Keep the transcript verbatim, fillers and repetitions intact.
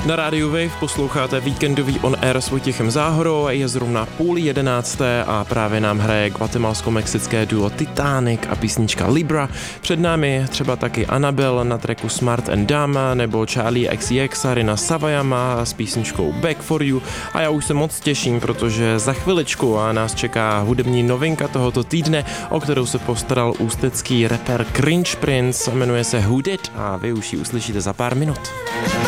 Na rádiu Wave posloucháte víkendový on air s Vojtěchem Záhorou, je zrovna půl jedenácté a právě nám hraje guatemalsko-mexické duo Titanic a písnička Libra. Před námi třeba taky Annabelle na tracku Smart and Dumb nebo Charlie X C X a Rina Savajama s písničkou Back for You a já už se moc těším, protože za chviličku nás čeká hudební novinka tohoto týdne, o kterou se postaral ústecký rapper Cringe Prince, jmenuje se Who Did a vy už ji uslyšíte za pár minut.